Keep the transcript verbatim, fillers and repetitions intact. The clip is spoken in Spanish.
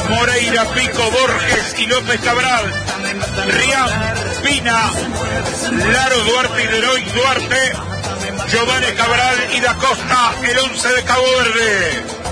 Moreira, Pico, Borges y López Cabral, Riam, Pina, Laro, Duarte y Leroy Duarte, Giovanni Cabral y Da Costa, el once de Cabo Verde.